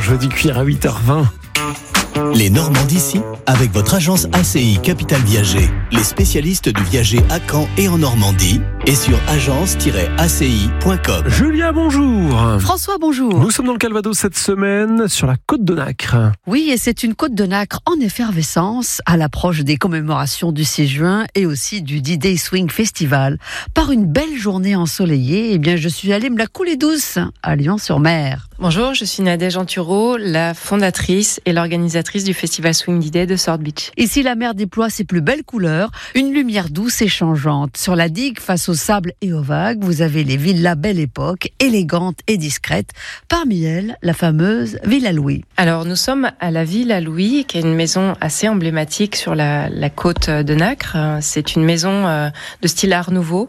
jeudi cuir à 8h20. Les Normands d'ici, avec votre agence ACI Capital Viager, les spécialistes du viager à Caen et en Normandie, et sur agence-aci.com. Julia, bonjour. François, bonjour. Nous sommes dans le Calvados cette semaine, sur la côte de Nacre. Oui, et c'est une côte de Nacre en effervescence à l'approche des commémorations du 6 juin et aussi du D-Day Swing Festival. Par une belle journée ensoleillée, eh bien, je suis allée me la couler douce à Lyon-sur-Mer. Bonjour, je suis Nadège Anturo, la fondatrice et l'organisatrice du Festival Swing D-Day de Sword Beach. Ici, la mer déploie ses plus belles couleurs, une lumière douce et changeante. Sur la digue, face au sable et aux vagues, vous avez les villas Belle Époque, élégantes et discrètes. Parmi elles, la fameuse Villa Louis. Alors, nous sommes à la Villa Louis, qui est une maison assez emblématique sur la côte de Nacre. C'est une maison de style Art Nouveau,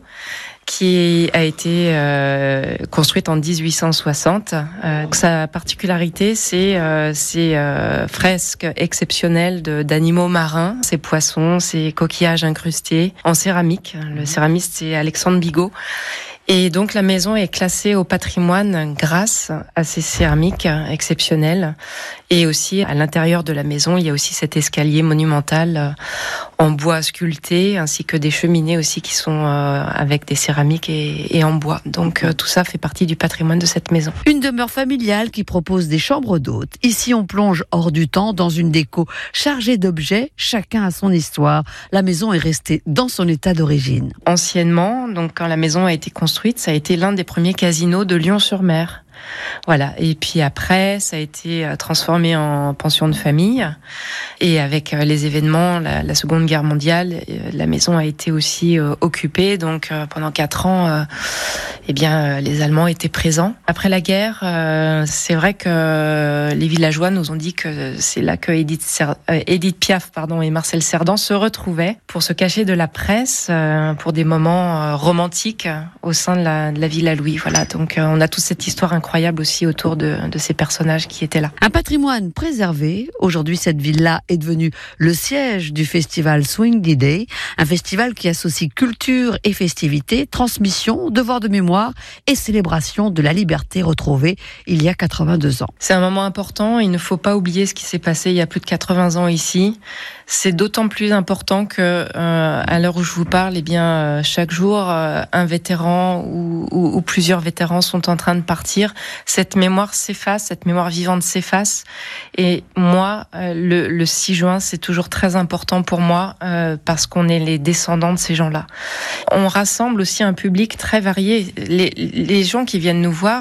qui a été construite en 1860. Sa particularité, c'est ces fresques exceptionnelles d'animaux marins, ces poissons, ces coquillages incrustés en céramique. Le céramiste, c'est Alexandre Bigot. Et donc la maison est classée au patrimoine grâce à ces céramiques exceptionnelles. Et aussi à l'intérieur de la maison, il y a aussi cet escalier monumental en bois sculpté, ainsi que des cheminées aussi qui sont avec des céramiques et en bois. Donc tout ça fait partie du patrimoine de cette maison. Une demeure familiale qui propose des chambres d'hôtes. Ici, on plonge hors du temps dans une déco chargée d'objets, chacun a son histoire. La maison est restée dans son état d'origine. Anciennement, donc quand la maison a été construite, ça a été l'un des premiers casinos de Lyon-sur-Mer. Voilà. Et puis après, ça a été transformé en pension de famille. Et avec les événements, la Seconde Guerre mondiale, la maison a été aussi occupée. Donc pendant 4 ans, les Allemands étaient présents. Après la guerre, c'est vrai que les villageois nous ont dit que c'est là que Édith Piaf et Marcel Cerdan se retrouvaient pour se cacher de la presse pour des moments romantiques au sein de la Villa Louis. Voilà. Donc on a toute cette histoire incroyable aussi autour de ces personnages qui étaient là. Un patrimoine préservé. Aujourd'hui, cette villa est devenue le siège du festival Swing D-Day, un festival qui associe culture et festivité, transmission, devoir de mémoire et célébration de la liberté retrouvée il y a 82 ans. C'est un moment important. Il ne faut pas oublier ce qui s'est passé il y a plus de 80 ans ici. C'est d'autant plus important que, à l'heure où je vous parle, chaque jour, un vétéran ou plusieurs vétérans sont en train de partir. Cette mémoire s'efface, cette mémoire vivante s'efface. Et moi, le 6 juin, c'est toujours très important pour moi parce qu'on est les descendants de ces gens-là. On rassemble aussi un public très varié. Les gens qui viennent nous voir,